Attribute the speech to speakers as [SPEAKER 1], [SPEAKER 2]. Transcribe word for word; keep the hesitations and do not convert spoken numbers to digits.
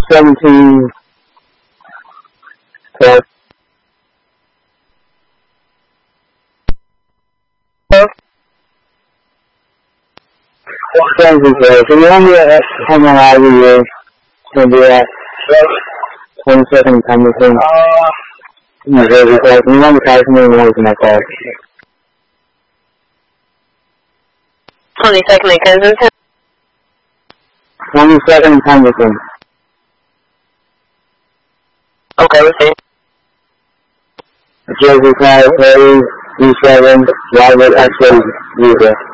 [SPEAKER 1] seventeen, twelve. Thank you, sir. Can you only uh, how many hours you're going to be at? twenty-second time machine. Uh, New Jersey, sir. Can you run the car for me and noise in my car?
[SPEAKER 2] twenty-second in Kensington.
[SPEAKER 1] twenty-second time machine.
[SPEAKER 2] Okay, let's see.
[SPEAKER 1] Jersey, sir. thirty, D seven, Robert, X-ray, user.